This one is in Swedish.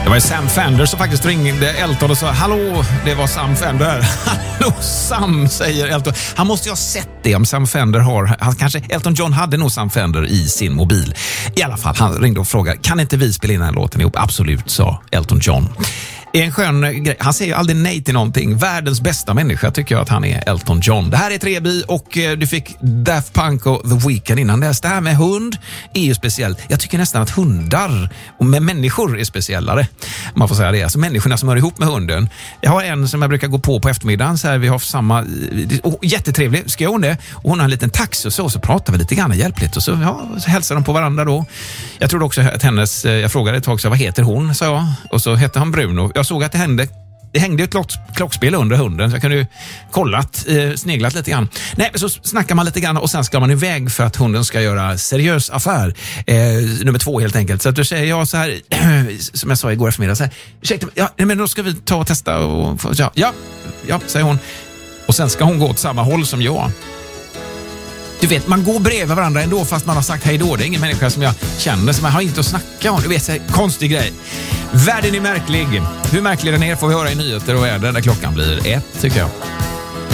Det var Sam Fender som faktiskt ringde Elton och sa hallå, det var Sam Fender. Hallå Sam, säger Elton. Han måste ju ha sett det om Sam Fender har. Elton John hade nog Sam Fender i sin mobil. I alla fall, han ringde och frågade, kan inte vi spela in den här låten ihop? Absolut, sa Elton John. En skön grej. Han säger ju aldrig nej till någonting. Världens bästa människa tycker jag att han är, Elton John. Det här är Treby och du fick Daft Punk och The Weeknd innan dess. Det här med hund är ju speciellt. Jag tycker nästan att hundar och med människor är speciellare. Man får säga det. Alltså människorna som hör ihop med hunden. Jag har en som jag brukar gå på eftermiddagen. Så här, vi har samma... jättetrevlig. Ska hon det? Och hon har en liten taxi och så pratar vi lite grann hjälpligt. Och så hälsar de på varandra då. Jag trodde också att hennes... Jag frågade ett tag så vad heter hon? Sa jag. Och så hette han Bruno. Jag såg att det hängde ett klockspel under hunden, så jag kunde ju sneglat lite grann. Nej, så snackar man lite grann och sen ska man iväg för att hunden ska göra seriös affär. Nummer 2 helt enkelt. Så att då säger jag så här, som jag sa igår eftermiddag, så här, ursäkta, men då ska vi ta och testa. Och, ja, säger hon. Och sen ska hon gå åt samma håll som jag. Du vet, man går bredvid varandra ändå fast man har sagt hej då. Det är ingen människa som jag känner, som jag har inte att snacka om. Du vet, så här, konstig grej. Världen är märklig. Hur märklig den är får vi höra i nyheter och väder där klockan blir 1, tycker jag.